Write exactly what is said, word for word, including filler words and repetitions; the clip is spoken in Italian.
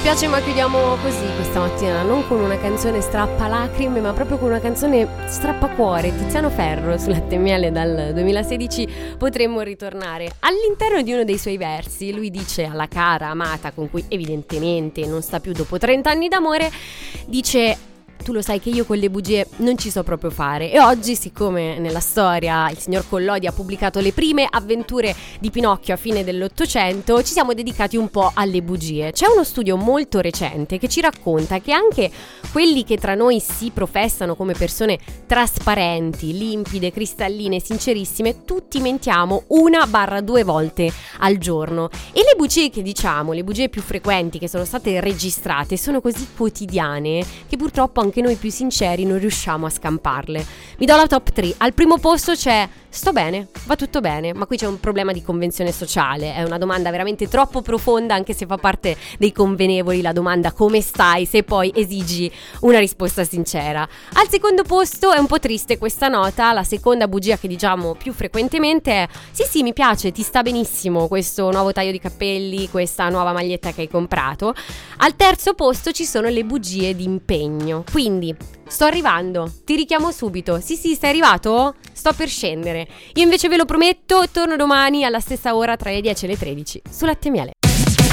dispiace ma chiudiamo così questa mattina, non con una canzone strappalacrime ma proprio con una canzone strappacuore. Tiziano Ferro su Latte e Miele dal duemilasedici. Potremmo ritornare all'interno di uno dei suoi versi. Lui dice alla cara amata, con cui evidentemente non sta più dopo trenta anni d'amore, dice: tu lo sai che io con le bugie non ci so proprio fare. E oggi, siccome nella storia il signor Collodi ha pubblicato le prime avventure di Pinocchio a fine dell'Ottocento, ci siamo dedicati un po' alle bugie. C'è uno studio molto recente che ci racconta che anche quelli che tra noi si professano come persone trasparenti, limpide, cristalline, sincerissime, tutti mentiamo una barra due volte al giorno. E le bugie che diciamo, le bugie più frequenti che sono state registrate, sono così quotidiane che purtroppo anche noi più sinceri non riusciamo a scamparle. Vi do la top tre. Al primo posto c'è: sto bene, va tutto bene. Ma qui c'è un problema di convenzione sociale. È una domanda veramente troppo profonda, anche se fa parte dei convenevoli la domanda come stai, se poi esigi una risposta sincera. Al secondo posto è un po' triste questa nota. La seconda bugia che diciamo più frequentemente è: sì sì, mi piace, ti sta benissimo questo nuovo taglio di capelli, questa nuova maglietta che hai comprato. Al terzo posto ci sono le bugie di impegno. Quindi: sto arrivando, ti richiamo subito. Sì sì, sei arrivato? Sto per scendere. Io invece ve lo prometto, torno domani alla stessa ora tra le dieci e le tredici su Latte e Miele.